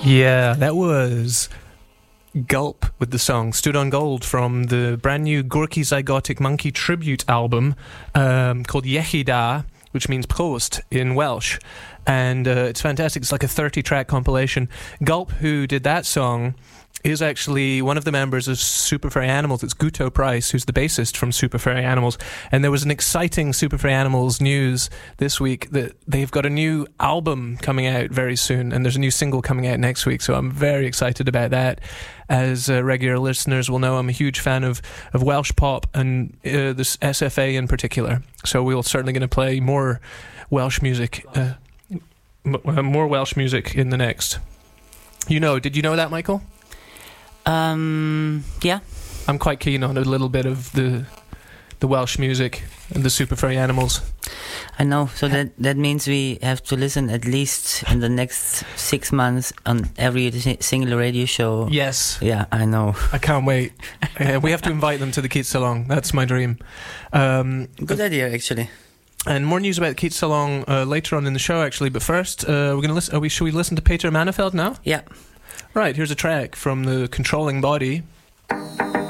Yeah, that was Gulp with the song Stood on Gold from the brand new Gorky Zygotic Monkey tribute album called Yechida, which means post in Welsh. And it's fantastic. It's like a 30-track compilation. Gulp, who did that song, is actually one of the members of Super Furry Animals. It's Guto Price, who's the bassist from Super Furry Animals. And there was an exciting Super Furry Animals news this week that they've got a new album coming out very soon, and there's a new single coming out next week, so I'm very excited about that. As regular listeners will know, I'm a huge fan of Welsh pop and this SFA in particular, so we're certainly going to play more Welsh music more Welsh music in the next. Did you know that, Michael? Yeah. I'm quite keen on a little bit of the Welsh music and the Super Furry Animals. I know, so that means we have to listen at least in the next 6 months on every single radio show. Yes. Yeah, I know. I can't wait. We have to invite them to the Keats Salon. That's my dream. Good idea, actually. And more news about Keats Salon later on in the show, actually. But first, we're going to listen. Should we listen to Peter Manafeld now? Yeah. Right, here's a track from the Controlling Body.